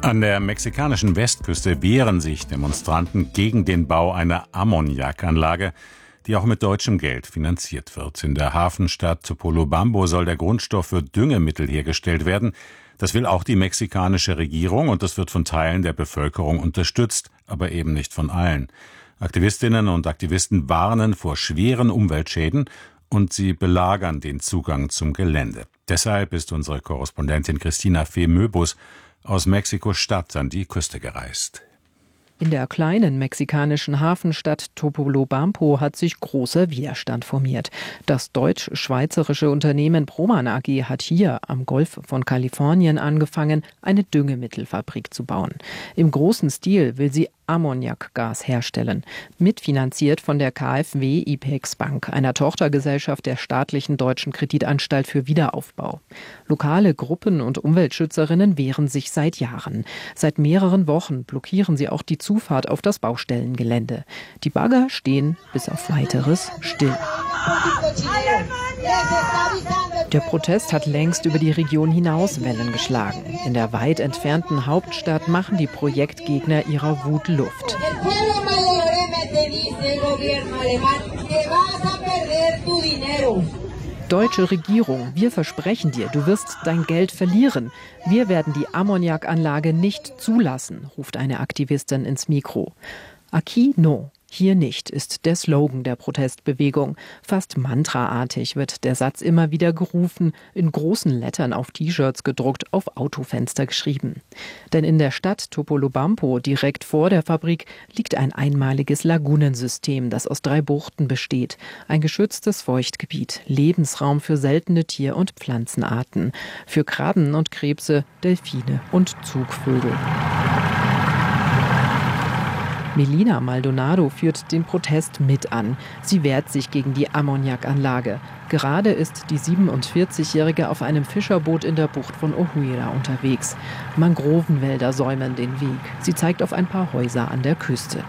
An der mexikanischen Westküste wehren sich Demonstranten gegen den Bau einer Ammoniakanlage, die auch mit deutschem Geld finanziert wird. In der Hafenstadt Topolobampo soll der Grundstoff für Düngemittel hergestellt werden. Das will auch die mexikanische Regierung und das wird von Teilen der Bevölkerung unterstützt, aber eben nicht von allen. Aktivistinnen und Aktivisten warnen vor schweren Umweltschäden und sie belagern den Zugang zum Gelände. Deshalb ist unsere Korrespondentin Christina Fee-Möbus aus Mexiko-Stadt an die Küste gereist. In der kleinen mexikanischen Hafenstadt Topolobampo hat sich großer Widerstand formiert. Das deutsch-schweizerische Unternehmen Proman AG hat hier am Golf von Kalifornien angefangen, eine Düngemittelfabrik zu bauen. Im großen Stil will sie Ammoniakgas herstellen, mitfinanziert von der KfW IPEX Bank, einer Tochtergesellschaft der staatlichen Deutschen Kreditanstalt für Wiederaufbau. Lokale Gruppen und Umweltschützerinnen wehren sich seit Jahren. Seit mehreren Wochen blockieren sie auch die Zufahrt auf das Baustellengelände. Die Bagger stehen bis auf Weiteres still. Der Protest hat längst über die Region hinaus Wellen geschlagen. In der weit entfernten Hauptstadt machen die Projektgegner ihrer Wut Luft. Deutsche Regierung, wir versprechen dir, du wirst dein Geld verlieren. Wir werden die Ammoniakanlage nicht zulassen, ruft eine Aktivistin ins Mikro. Aquí no. Hier nicht, ist der Slogan der Protestbewegung. Fast mantraartig wird der Satz immer wieder gerufen, in großen Lettern auf T-Shirts gedruckt, auf Autofenster geschrieben. Denn in der Stadt Topolobampo, direkt vor der Fabrik, liegt ein einmaliges Lagunensystem, das aus 3 Buchten besteht. Ein geschütztes Feuchtgebiet, Lebensraum für seltene Tier- und Pflanzenarten, für Krabben und Krebse, Delfine und Zugvögel. Melina Maldonado führt den Protest mit an. Sie wehrt sich gegen die Ammoniakanlage. Gerade ist die 47-Jährige auf einem Fischerboot in der Bucht von Ohuira unterwegs. Mangrovenwälder säumen den Weg. Sie zeigt auf ein paar Häuser an der Küste.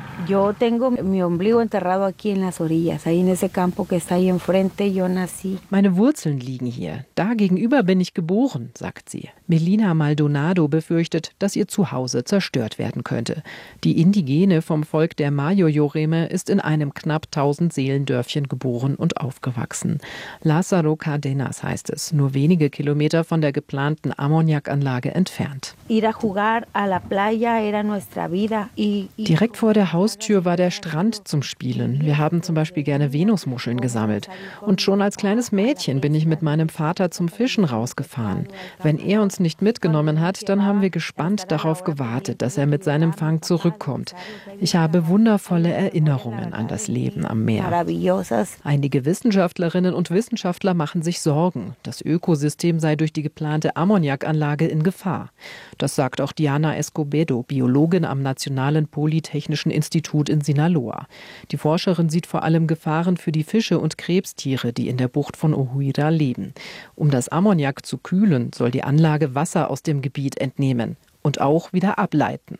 Meine Wurzeln liegen hier. Da gegenüber bin ich geboren, sagt sie. Melina Maldonado befürchtet, dass ihr Zuhause zerstört werden könnte. Die Indigene vom Volk der Mayo-Yoreme ist in einem knapp 1000 Seelendörfchen geboren und aufgewachsen. Lázaro Cárdenas heißt es, nur wenige Kilometer von der geplanten Ammoniakanlage entfernt. Direkt vor der Haustür war der Strand zum Spielen. Wir haben zum Beispiel gerne Venusmuscheln gesammelt. Und schon als kleines Mädchen bin ich mit meinem Vater zum Fischen rausgefahren. Wenn er uns nicht mitgenommen hat, dann haben wir gespannt darauf gewartet, dass er mit seinem Fang zurückkommt. Ich habe wundervolle Erinnerungen an das Leben am Meer. Einige Wissenschaftlerinnen und Wissenschaftler machen sich Sorgen. Das Ökosystem sei durch die geplante Ammoniakanlage in Gefahr. Das sagt auch Diana Escobedo, Biologin am Nationalen Polytechnischen Institut in Sinaloa. Die Forscherin sieht vor allem Gefahren für die Fische und Krebstiere, die in der Bucht von Ohuira leben. Um das Ammoniak zu kühlen, soll die Anlage Wasser aus dem Gebiet entnehmen und auch wieder ableiten.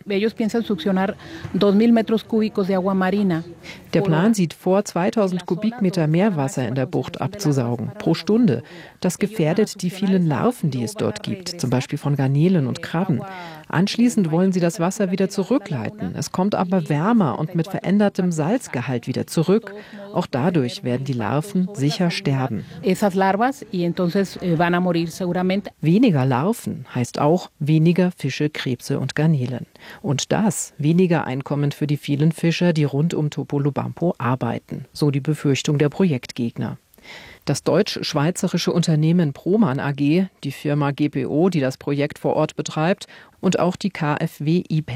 Der Plan sieht vor, 2000 Kubikmeter Meerwasser in der Bucht abzusaugen, pro Stunde. Das gefährdet die vielen Larven, die es dort gibt, zum Beispiel von Garnelen und Krabben. Anschließend wollen sie das Wasser wieder zurückleiten. Es kommt aber wärmer und mit verändertem Salzgehalt wieder zurück. Auch dadurch werden die Larven sicher sterben. Weniger Larven heißt auch weniger Fische, Krebse und Garnelen. Und das weniger Einkommen für die vielen Fischer, die rund um Topolobampo arbeiten, so die Befürchtung der Projektgegner. Das deutsch-schweizerische Unternehmen Proman AG, die Firma GPO, die das Projekt vor Ort betreibt, und auch die KfW IPEX